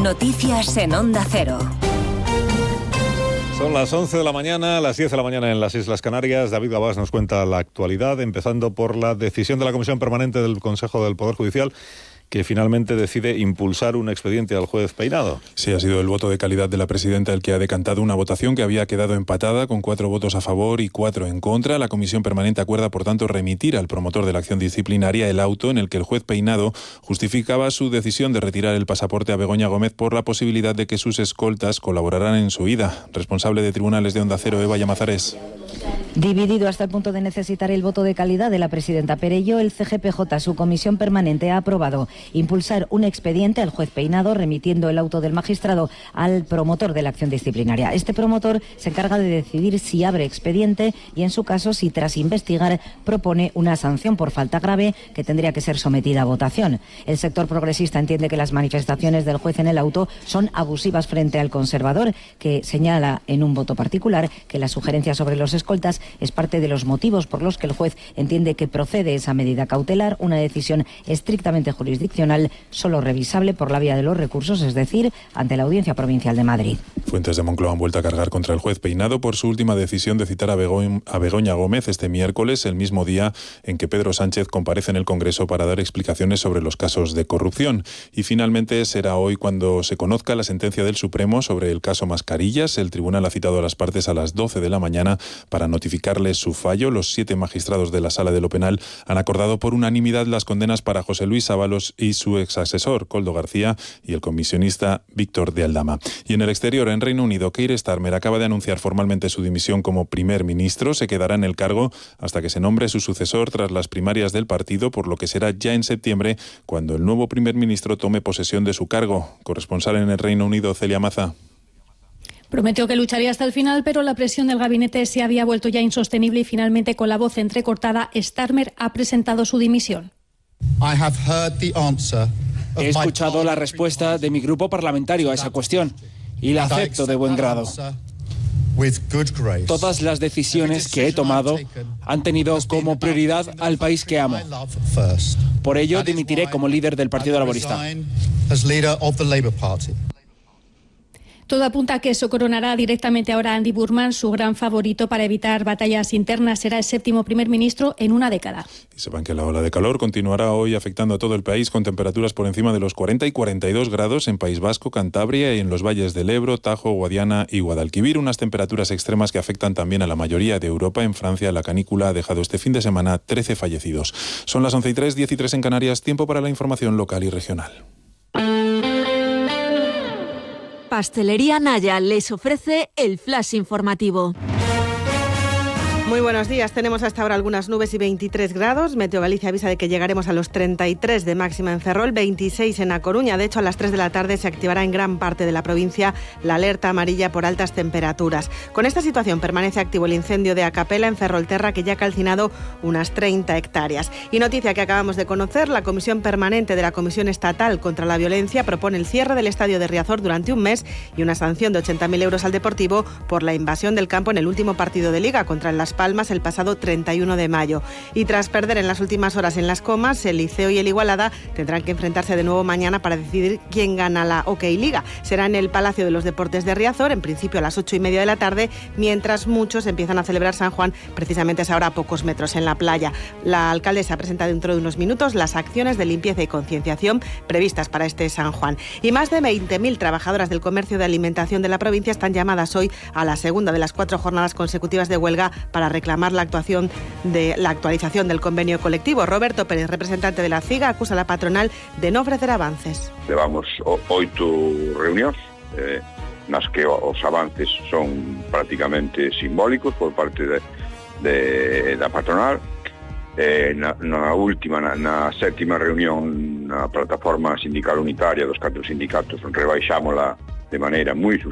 Noticias en Onda Cero. Son las 11 de la mañana, las 10 de la mañana en las Islas Canarias. David Gabás nos cuenta la actualidad, empezando por la decisión de la Comisión Permanente del Consejo del Poder Judicial, que finalmente decide impulsar un expediente al juez Peinado. Sí, ha sido el voto de calidad de la presidenta el que ha decantado una votación que había quedado empatada con 4 votos a favor y 4 en contra. La Comisión Permanente acuerda, por tanto, remitir al promotor de la acción disciplinaria el auto en el que el juez Peinado justificaba su decisión de retirar el pasaporte a Begoña Gómez por la posibilidad de que sus escoltas colaboraran en su huida. Responsable de Tribunales de Onda Cero, Eva Llamazares. Dividido hasta el punto de necesitar el voto de calidad de la presidenta Perello, el CGPJ, su comisión permanente, ha aprobado impulsar un expediente al juez Peinado, remitiendo el auto del magistrado al promotor de la acción disciplinaria. Este promotor se encarga de decidir si abre expediente y, en su caso, si tras investigar propone una sanción por falta grave que tendría que ser sometida a votación. El sector progresista entiende que las manifestaciones del juez en el auto son abusivas frente al conservador, que señala en un voto particular que la sugerencia sobre los escoltas es parte de los motivos por los que el juez entiende que procede esa medida cautelar, una decisión estrictamente jurisdiccional, solo revisable por la vía de los recursos, es decir, ante la Audiencia Provincial de Madrid. Fuentes de Moncloa han vuelto a cargar contra el juez Peinado por su última decisión de citar a Begoña Gómez este miércoles, el mismo día en que Pedro Sánchez comparece en el Congreso para dar explicaciones sobre los casos de corrupción. Y finalmente será hoy cuando se conozca la sentencia del Supremo sobre el caso Mascarillas. El tribunal ha citado a las partes a las 12 de la mañana para notificarles su fallo. Los 7 magistrados de la Sala de lo Penal han acordado por unanimidad las condenas para José Luis Ábalos y su exasesor, Koldo García, y el comisionista Víctor de Aldama. Y en el exterior, en Reino Unido, Keir Starmer acaba de anunciar formalmente su dimisión como primer ministro. Se quedará en el cargo hasta que se nombre su sucesor tras las primarias del partido, por lo que será ya en septiembre cuando el nuevo primer ministro tome posesión de su cargo. Corresponsal en el Reino Unido, Celia Maza. Prometió que lucharía hasta el final, pero la presión del gabinete se había vuelto ya insostenible y finalmente, con la voz entrecortada, Starmer ha presentado su dimisión. He escuchado la respuesta de mi grupo parlamentario a esa cuestión y la acepto de buen grado. Todas las decisiones que he tomado han tenido como prioridad al país que amo. Por ello, dimitiré como líder del Partido Laborista. Todo apunta a que eso coronará directamente ahora a Andy Burnham, su gran favorito para evitar batallas internas. Será el 7º primer ministro en una década. Y sepan que la ola de calor continuará hoy afectando a todo el país, con temperaturas por encima de los 40 y 42 grados en País Vasco, Cantabria y en los valles del Ebro, Tajo, Guadiana y Guadalquivir. Unas temperaturas extremas que afectan también a la mayoría de Europa. En Francia, la canícula ha dejado este fin de semana 13 fallecidos. Son las 11:03, 10:03 en Canarias. Tiempo para la información local y regional. Pastelería Naya les ofrece el flash informativo. Muy buenos días. Tenemos hasta ahora algunas nubes y 23 grados. Meteo Galicia avisa de que llegaremos a los 33 de máxima en Ferrol, 26 en A Coruña. De hecho, a las 3 de la tarde se activará en gran parte de la provincia la alerta amarilla por altas temperaturas. Con esta situación permanece activo el incendio de Acapela en Ferrolterra, que ya ha calcinado unas 30 hectáreas. Y noticia que acabamos de conocer, la Comisión Permanente de la Comisión Estatal contra la Violencia propone el cierre del estadio de Riazor durante un mes y una sanción de 80.000 euros al Deportivo por la invasión del campo en el último partido de Liga contra el Las Palmas el pasado 31 de mayo. Y tras perder en las últimas horas en Las Comas, el Liceo y el Igualada tendrán que enfrentarse de nuevo mañana para decidir quién gana la OK Liga. Será en el Palacio de los Deportes de Riazor, en principio a las 8:30 de la tarde, mientras muchos empiezan a celebrar San Juan, precisamente es ahora a pocos metros en la playa. La alcaldesa presenta dentro de unos minutos las acciones de limpieza y concienciación previstas para este San Juan. Y más de 20.000 trabajadoras del comercio de alimentación de la provincia están llamadas hoy a la segunda de las 4 jornadas consecutivas de huelga para reclamar la actualización del convenio colectivo. Roberto Pérez, representante de la CIGA, acusa a la patronal de no ofrecer avances. Levamos 8 reunións nas que os avances son prácticamente simbólicos por parte da patronal. Na última, na 7ª reunión na plataforma sindical unitaria dos 4 sindicatos, rebaixámola de maneira moi